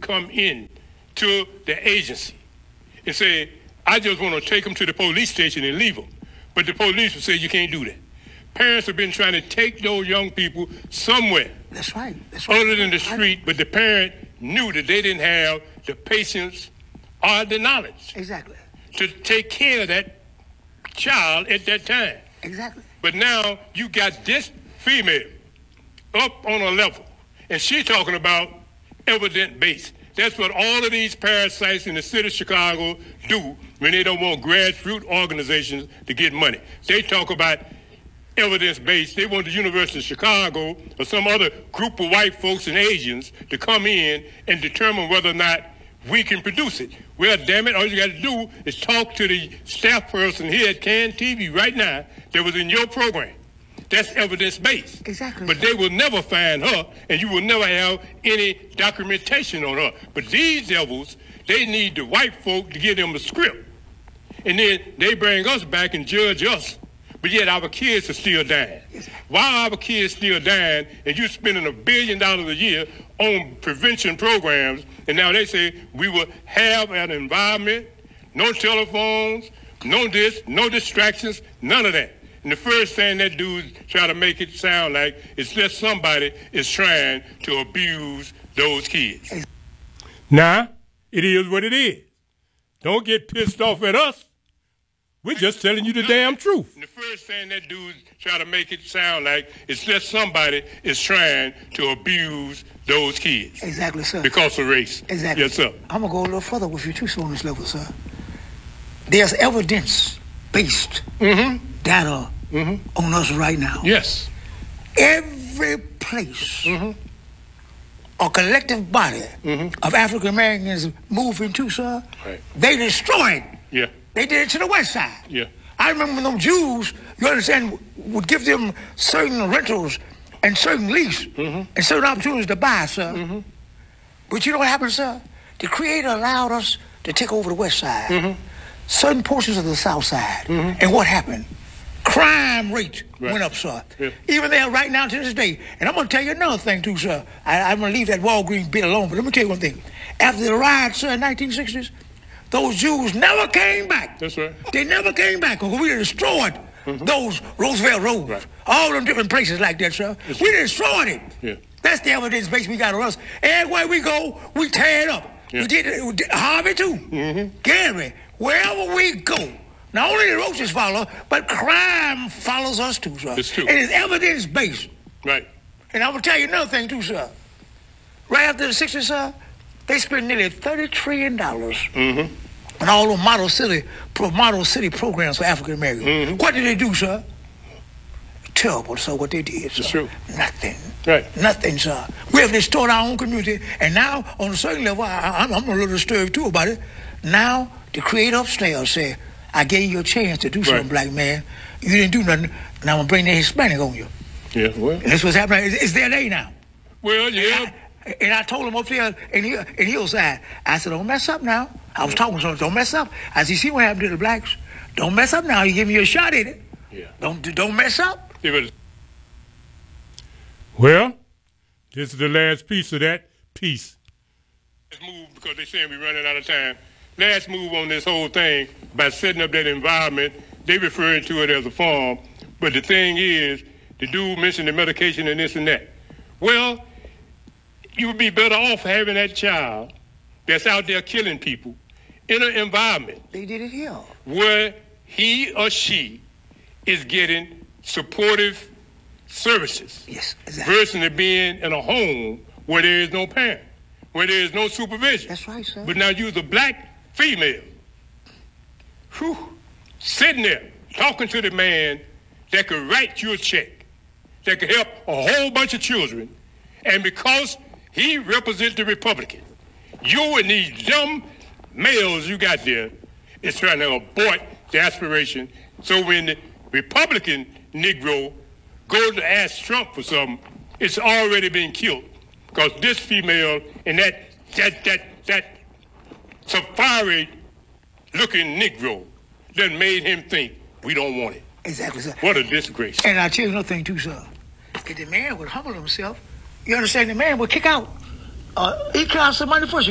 come in to the agency and say, I just want to take them to the police station and leave them. But the police will say you can't do that. Parents have been trying to take those young people somewhere. That's right. Other than the street, but the parent knew that they didn't have the patience or the knowledge. Exactly. To take care of that child at that time. Exactly. But now you got this female up on a level, and she's talking about evidence-based. That's what all of these parasites in the city of Chicago do when they don't want grassroots organizations to get money. They talk about evidence-based. They want the University of Chicago or some other group of white folks and Asians to come in and determine whether or not we can produce it. Well, damn it, all you got to do is talk to the staff person here at CAN TV right now that was in your program. That's evidence-based. Exactly. But they will never find her, and you will never have any documentation on her. But these devils, they need the white folk to give them a script. And then they bring us back and judge us. But yet our kids are still dying. Why are our kids still dying, and you're spending $1 billion a year on prevention programs, and now they say we will have an environment, no telephones, no this, no distractions, none of that. And the first thing that dudes try to make it sound like is that somebody is trying to abuse those kids. Now, it is what it is. Don't get pissed off at us. We're just telling you the damn truth. And the first thing that dudes try to make it sound like is that somebody is trying to abuse those kids. Exactly, sir. Because of race. Exactly. Yes, sir. I'm going to go a little further with you, too, sir, on this level, sir. There's evidence-based data on us right now. Yes. Every place a collective body of African Americans move into, sir, they destroy it. Yeah. They did it to the west side. Yeah. I remember when them Jews, you understand, would give them certain rentals and certain lease and certain opportunities to buy, sir. But you know what happened, sir? The Creator allowed us to take over the west side, certain portions of the south side. And what happened? Crime rate went up, sir. Yeah. Even there right now to this day. And I'm going to tell you another thing, too, sir. I'm going to leave that Walgreens bit alone, but let me tell you one thing. After the riots, sir, in 1960s, those Jews never came back. That's right. They never came back because we destroyed those Roosevelt Roads, all them different places like that, sir. We destroyed it. Yeah. That's the evidence base we got on us. Everywhere we go, we tear it up. Yeah. We did Harvey, too. Gary, wherever we go, not only the roaches follow, but crime follows us, too, sir. It's true. And it's evidence-based. Right. And I'm going to tell you another thing, too, sir. Right after the 60s, sir, they spent nearly $30 trillion on all the model city programs for African Americans. What did they do, sir? Terrible, sir, what they did, sir. It's true. Nothing. Right. Nothing, sir. We have destroyed our own community, and now, on a certain level, I'm a little disturbed, too, about it. Now, the Creator upstairs said, I gave you a chance to do something, black man. You didn't do nothing. Now I'm going to bring the Hispanic on you. Yeah, well. And that's what's happening. It's their day now. Well, yeah. And I told him up there in Hillside, I said, don't mess up now. I was talking to him, don't mess up. I said, you see what happened to the blacks? Don't mess up now. You give me a shot at it. Yeah. Don't mess up. Well, this is the last piece of that piece. Let's move, because they're saying we're running out of time. Last move on this whole thing by setting up that environment. They referring to it as a farm. But the thing is, the dude mentioned the medication and this and that. Well, you would be better off having that child that's out there killing people in an environment. They did it here. Where he or she is getting supportive services. Yes, exactly. Versus it being in a home where there is no parent, where there is no supervision. That's right, sir. But now you're the black female, sitting there talking to the man that could write you a check, that could help a whole bunch of children, and because he represents the Republican, you and these dumb males you got there is trying to abort the aspiration. So when the Republican Negro goes to ask Trump for something, it's already been killed, because this female and that safari-looking Negro done made him think we don't want it. Exactly, sir. What a disgrace. And I'll tell you another thing, too, sir. If the man would humble himself, you understand, the man would kick out. He kick out some money first.